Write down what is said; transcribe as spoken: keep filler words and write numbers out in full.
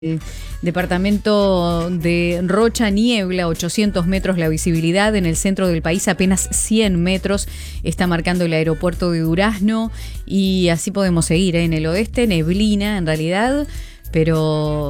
Eh, Departamento de Rocha, niebla, ochocientos metros la visibilidad. En el centro del país apenas cien metros está marcando el aeropuerto de Durazno. Y así podemos seguir, ¿eh? En el oeste, neblina en realidad, pero